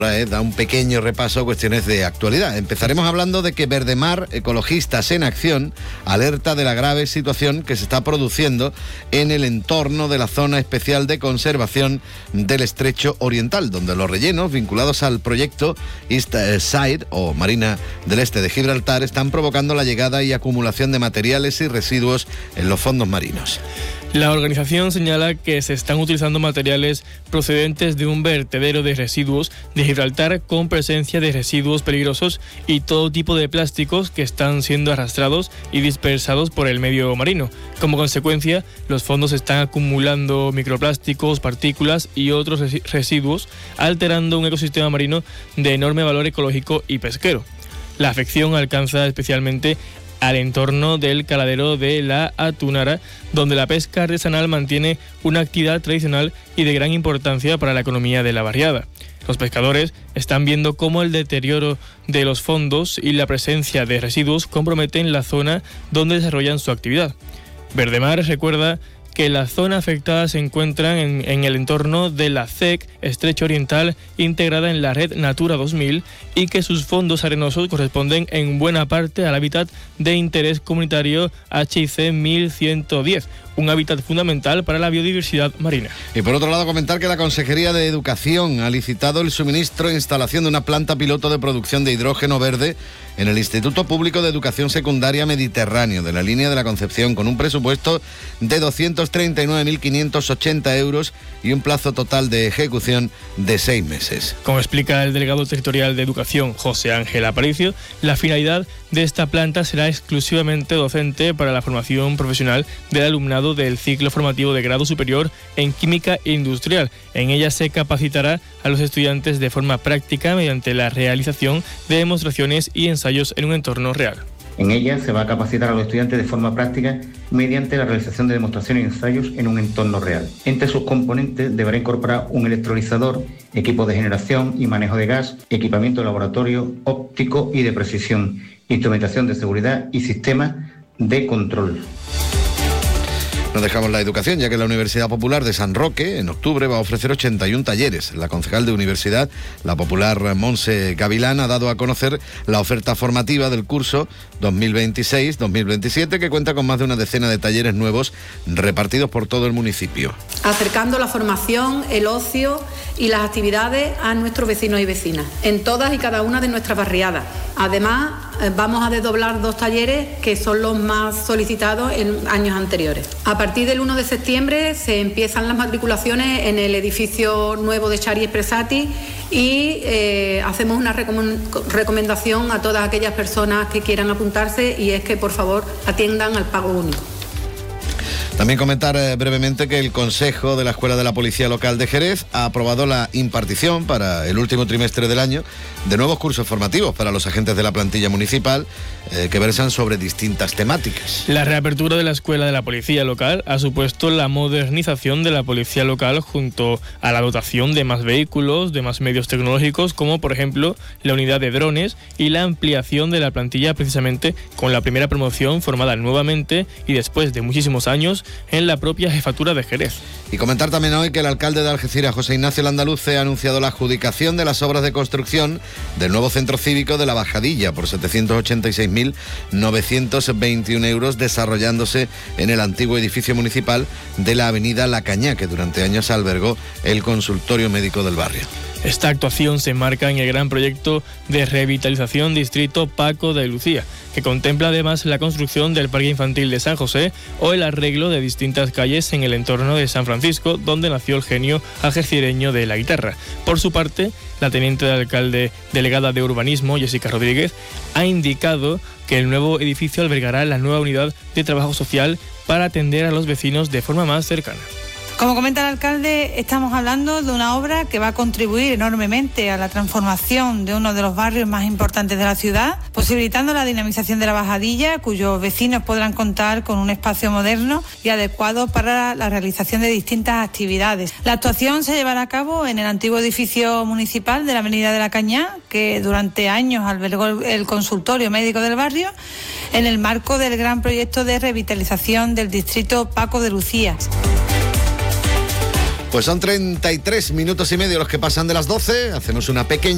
Da un pequeño repaso a cuestiones de actualidad. Empezaremos hablando de que Verdemar, Ecologistas en Acción, alerta de la grave situación que se está produciendo en el entorno de la zona especial de conservación del Estrecho Oriental, donde los rellenos vinculados al proyecto East Side o Marina del Este de Gibraltar están provocando la llegada y acumulación de materiales y residuos en los fondos marinos. La organización señala que se están utilizando materiales procedentes de un vertedero de residuos de Gibraltar con presencia de residuos peligrosos y todo tipo de plásticos que están siendo arrastrados y dispersados por el medio marino. Como consecuencia, los fondos están acumulando microplásticos, partículas y otros residuos, alterando un ecosistema marino de enorme valor ecológico y pesquero. La afección alcanza especialmente al entorno del caladero de la Atunara, donde la pesca artesanal mantiene una actividad tradicional y de gran importancia para la economía de la barriada. Los pescadores están viendo cómo el deterioro de los fondos y la presencia de residuos comprometen la zona donde desarrollan su actividad. Verdemar recuerda que la zona afectada se encuentra en el entorno de la CEC Estrecho Oriental, integrada en la red Natura 2000, y que sus fondos arenosos corresponden en buena parte al hábitat de interés comunitario HIC 1110, un hábitat fundamental para la biodiversidad marina. Y por otro lado, comentar que la Consejería de Educación ha licitado el suministro e instalación de una planta piloto de producción de hidrógeno verde en el Instituto Público de Educación Secundaria Mediterráneo de la Línea de la Concepción, con un presupuesto de 239.580 euros y un plazo total de ejecución de 6 meses. Como explica el delegado territorial de Educación, José Ángel Aparicio, la finalidad de esta planta será exclusivamente docente para la formación profesional del alumnado del ciclo formativo de grado superior en Química Industrial. En ella se capacitará a los estudiantes de forma práctica mediante la realización de demostraciones y ensayos en un entorno real. En ella se va a capacitar a los estudiantes de forma práctica mediante la realización de demostraciones y ensayos en un entorno real. Entre sus componentes deberá incorporar un electrolizador, equipo de generación y manejo de gas, equipamiento de laboratorio óptico y de precisión, instrumentación de seguridad y sistemas de control. No dejamos la educación, ya que la Universidad Popular de San Roque en octubre va a ofrecer 81 talleres. La concejal de universidad, la popular Monse Gavilán, ha dado a conocer la oferta formativa del curso 2026-2027, que cuenta con más de una decena de talleres nuevos repartidos por todo el municipio. Acercando la formación, el ocio y las actividades a nuestros vecinos y vecinas, en todas y cada una de nuestras barriadas. Además, vamos a desdoblar 2 talleres que son los más solicitados en años anteriores. A partir del 1 de septiembre se empiezan las matriculaciones en el edificio nuevo de Chari Espresati y hacemos una recomendación a todas aquellas personas que quieran apuntarse, y es que por favor atiendan al pago único. También comentar brevemente que el Consejo de la Escuela de la Policía Local de Jerez ha aprobado la impartición para el último trimestre del año de nuevos cursos formativos para los agentes de la plantilla municipal que versan sobre distintas temáticas. La reapertura de la Escuela de la Policía Local ha supuesto la modernización de la Policía Local junto a la dotación de más vehículos, de más medios tecnológicos, como por ejemplo la unidad de drones, y la ampliación de la plantilla precisamente con la primera promoción formada nuevamente y después de muchísimos años en la propia jefatura de Jerez. Y comentar también hoy que el alcalde de Algeciras, José Ignacio Landaluce, ha anunciado la adjudicación de las obras de construcción del nuevo centro cívico de La Bajadilla por 786.921 euros, desarrollándose en el antiguo edificio municipal de la avenida La Cañá, que durante años albergó el consultorio médico del barrio. Esta actuación se enmarca en el gran proyecto de revitalización Distrito Paco de Lucía, que contempla además la construcción del Parque Infantil de San José o el arreglo de distintas calles en el entorno de San Francisco, donde nació el genio algecireño de la guitarra. Por su parte, la teniente de alcalde delegada de urbanismo, Jessica Rodríguez, ha indicado que el nuevo edificio albergará la nueva unidad de trabajo social para atender a los vecinos de forma más cercana. Como comenta el alcalde, estamos hablando de una obra que va a contribuir enormemente a la transformación de uno de los barrios más importantes de la ciudad, posibilitando la dinamización de La Bajadilla, cuyos vecinos podrán contar con un espacio moderno y adecuado para la realización de distintas actividades. La actuación se llevará a cabo en el antiguo edificio municipal de la avenida de La Cañá, que durante años albergó el consultorio médico del barrio, en el marco del gran proyecto de revitalización del distrito Paco de Lucía. Pues son 33 minutos y medio los que pasan de las 12, hacemos una pequeña